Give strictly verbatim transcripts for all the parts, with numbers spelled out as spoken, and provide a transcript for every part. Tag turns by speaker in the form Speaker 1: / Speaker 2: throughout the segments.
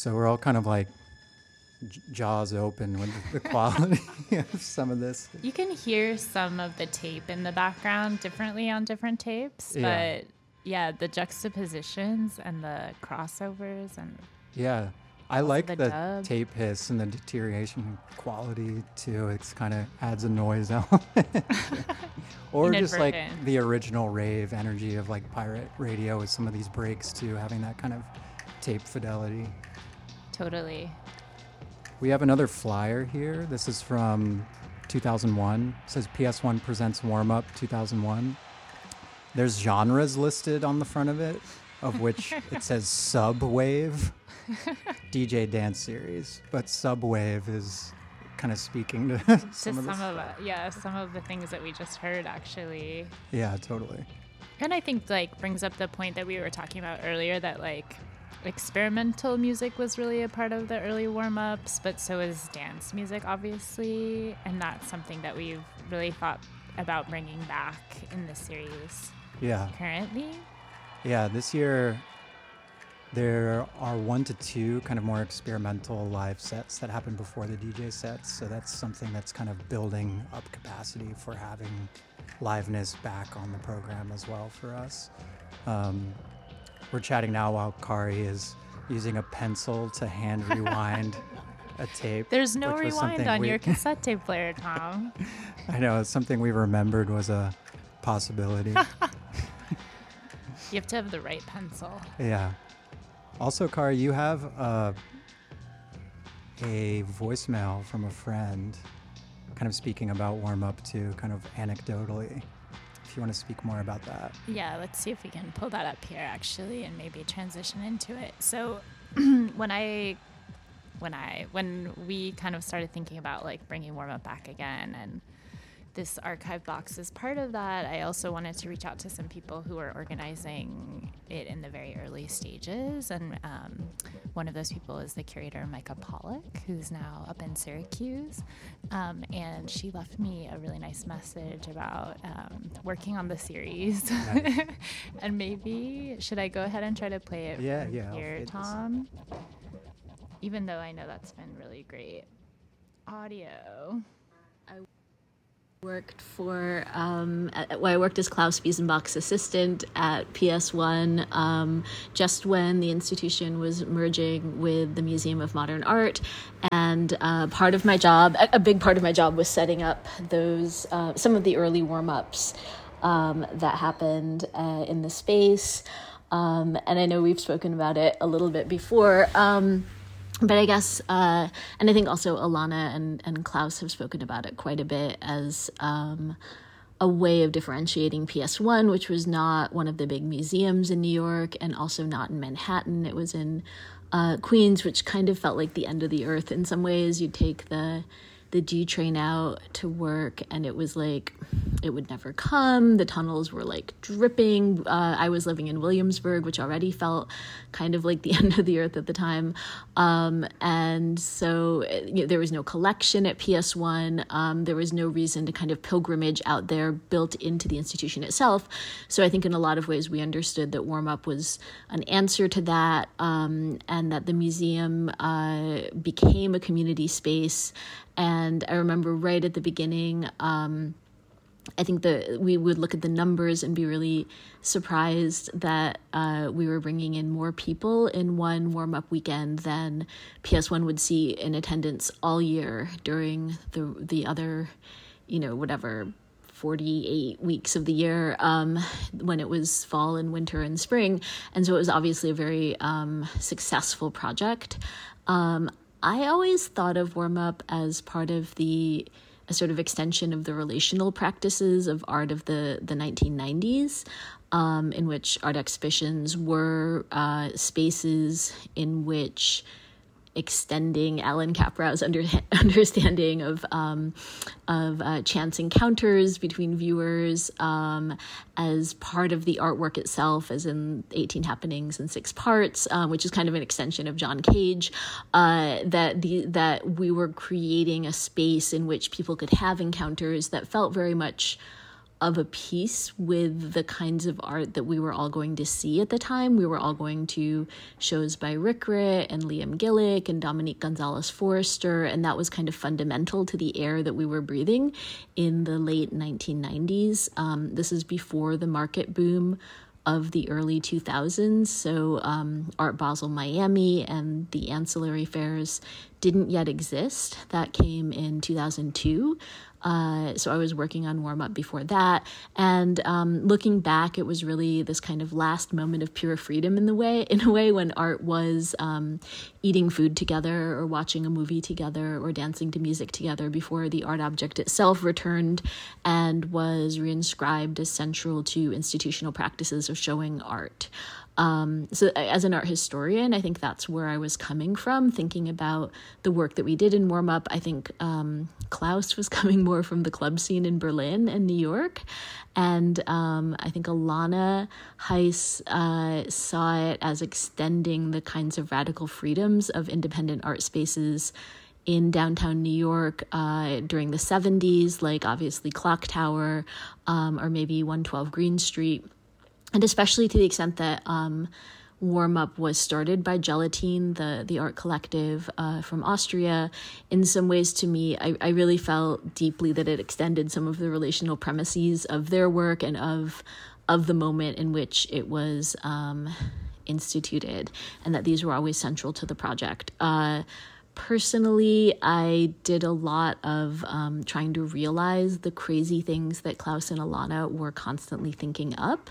Speaker 1: So we're all kind of like j- jaws open with the quality of some of this.
Speaker 2: You can hear some of the tape in the background differently on different tapes,
Speaker 1: Yeah.
Speaker 2: but yeah, the juxtapositions and the crossovers and
Speaker 1: Yeah. I
Speaker 2: Also
Speaker 1: like
Speaker 2: the
Speaker 1: the,
Speaker 2: dub.
Speaker 1: tape hiss and the deterioration quality too. It's kind of adds a noise element. Or just like
Speaker 2: Inadvertent.
Speaker 1: the original rave energy of like pirate radio with some of these breaks too, having that kind of tape fidelity.
Speaker 2: totally.
Speaker 1: We have another flyer here. This is from two thousand one. It says P S one presents Warm Up two thousand one. There's genres listed on the front of it, of which it says Subwave, D J dance series. But Subwave is kind of speaking to
Speaker 2: To
Speaker 1: some of
Speaker 2: some
Speaker 1: this.
Speaker 2: of uh, yeah, some of the things that we just heard actually.
Speaker 1: Yeah, totally.
Speaker 2: And I think like brings up the point that we were talking about earlier that like experimental music was really a part of the early warm-ups, but so is dance music obviously, and that's something that we've really thought about bringing back in the series
Speaker 1: Yeah.
Speaker 2: currently.
Speaker 1: Yeah, this year there are one to two kind of more experimental live sets that happen before the D J sets. So that's something that's kind of building up capacity for having liveness back on the program as well for us. Um, we're chatting now while Kari is using a pencil to hand rewind a tape.
Speaker 2: There's no
Speaker 1: which was
Speaker 2: rewind
Speaker 1: something
Speaker 2: on
Speaker 1: we-
Speaker 2: your cassette tape player, Tom.
Speaker 1: I know, it's something we remembered was a possibility.
Speaker 2: You have to have the right pencil.
Speaker 1: Yeah. Also, Kari, you have uh, a voicemail from a friend kind of speaking about warm up too, kind of anecdotally. If you want to speak more about that.
Speaker 2: Yeah, let's see if we can pull that up here actually and maybe transition into it. So when I when I when we kind of started thinking about like bringing warm up back again, and this archive box is part of that, I also wanted to reach out to some people who are organizing it in the very early stages, and um, one of those people is the curator Micah Pollock, who's now up in Syracuse, um, and she left me a really nice message about um, working on the series.
Speaker 1: Nice.
Speaker 2: And maybe should I go ahead and try to play it
Speaker 1: Yeah,
Speaker 2: from
Speaker 1: yeah, I'll
Speaker 2: here,
Speaker 1: fade this.
Speaker 2: Tom? Even though I know that's been really great audio.
Speaker 3: Worked for, um, at, well, I worked as Klaus Biesenbach's assistant at P S one um, just when the institution was merging with the Museum of Modern Art. And uh, part of my job, a, a big part of my job was setting up those, uh, some of the early warm-ups um, that happened uh, in the space. Um, and I know we've spoken about it a little bit before. Um, But I guess, uh, and I think also Alana and, and Klaus have spoken about it quite a bit as um, a way of differentiating P S one, which was not one of the big museums in New York and also not in Manhattan. It was in uh, Queens, which kind of felt like the end of the earth in some ways. You'd take the the G train out to work and it was like it would never come. The tunnels were like dripping. Uh, I was living in Williamsburg, which already felt kind of like the end of the earth at the time. Um, and so you know, there was no collection at P S one. Um, there was no reason to kind of pilgrimage out there built into the institution itself. So I think in a lot of ways we understood that Warm Up was an answer to that, um, and that the museum uh, became a community space. And I remember right at the beginning, um, I think that we would look at the numbers and be really surprised that uh, we were bringing in more people in one warm-up weekend than P S one would see in attendance all year during the the other, you know, whatever, forty-eight weeks of the year um, when it was fall and winter and spring. And so it was obviously a very um, successful project. Um, I always thought of Warm Up as part of the a sort of extension of the relational practices of art of the, the nineteen nineties, um, in which art exhibitions were uh, spaces in which extending Alan Caprow's under, understanding of um, of uh, chance encounters between viewers um, as part of the artwork itself, as in eighteen Happenings in six parts, um, which is kind of an extension of John Cage, uh, that the that we were creating a space in which people could have encounters that felt very much of a piece with the kinds of art that we were all going to see at the time. We were all going to shows by Rick Ritt and Liam Gillick and Dominique Gonzalez Forrester, and that was kind of fundamental to the air that we were breathing in the late nineteen nineties. Um, this is before the market boom of the early two thousands, so um, Art Basel Miami and the ancillary fairs didn't yet exist. That came in two thousand two. Uh, so I was working on Warm Up before that. And um, looking back, it was really this kind of last moment of pure freedom in the way, in a way, when art was um, eating food together or watching a movie together or dancing to music together before the art object itself returned and was reinscribed as central to institutional practices of showing art. Um, so as an art historian, I think that's where I was coming from, thinking about the work that we did in Warm Up. I think um, Klaus was coming more from the club scene in Berlin and New York. And um, I think Alana Heiss uh, saw it as extending the kinds of radical freedoms of independent art spaces in downtown New York uh, during the seventies, like obviously Clock Tower um, or maybe one twelve Green Street. And especially to the extent that um, Warm Up was started by Gelatine, the, the art collective uh, from Austria. In some ways, to me, I, I really felt deeply that it extended some of the relational premises of their work and of of the moment in which it was um, instituted, and that these were always central to the project. Uh, Personally, I did a lot of um, trying to realize the crazy things that Klaus and Alana were constantly thinking up.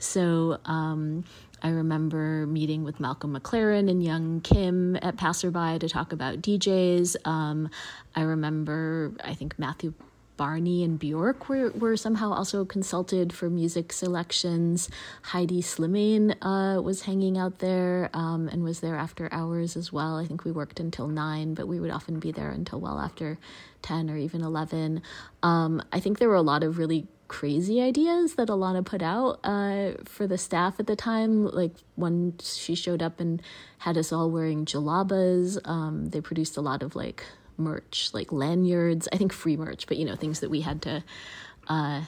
Speaker 3: So um, I remember meeting with Malcolm McLaren and Young Kim at Passerby to talk about D Js. Um, I remember, I think Matthew Barney and Bjork were, were somehow also consulted for music selections. Heidi Slimane uh, was hanging out there um, and was there after hours as well. I think we worked until nine, but we would often be there until well after ten or even eleven. Um, I think there were a lot of really crazy ideas that Alana put out uh, for the staff at the time. Like when she showed up and had us all wearing jalabas, um, they produced a lot of like merch, like lanyards, I think free merch, but you know, things that we had to uh,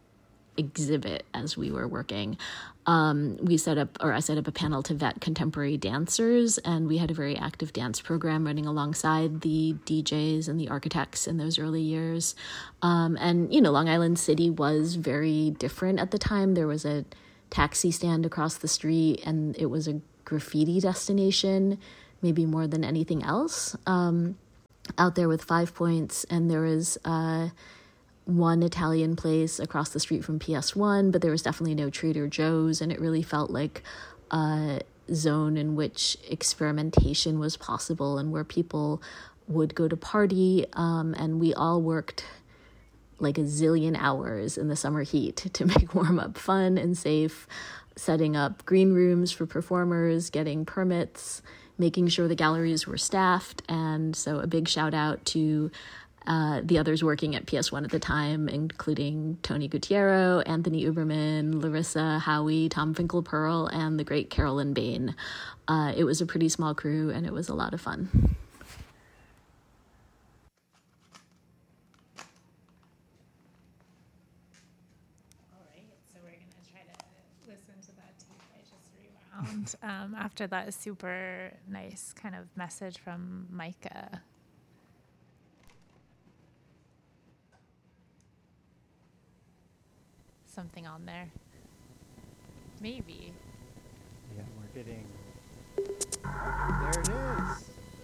Speaker 3: exhibit as we were working. Um, we set up, or I set up a panel to vet contemporary dancers, and we had a very active dance program running alongside the D Js and the architects in those early years. Um, and, you know, Long Island City was very different at the time. There was a taxi stand across the street, and it was a graffiti destination, maybe more than anything else. Um, out there with Five Points, and there was uh, one Italian place across the street from P S one, but there was definitely no Trader Joe's, and it really felt like a zone in which experimentation was possible and where people would go to party, um, and we all worked like a zillion hours in the summer heat to make Warm Up fun and safe, setting up green rooms for performers, getting permits, making sure the galleries were staffed. And so a big shout out to uh, the others working at P S one at the time, including Tony Gutierrez, Anthony Uberman, Larissa Howie, Tom Finkel-Pearl, and the great Carolyn Bain. Uh, it was a pretty small crew, and it was a lot of fun.
Speaker 2: Um, after that super nice kind of message from Micah. Something on there. Maybe.
Speaker 1: Yeah, we're getting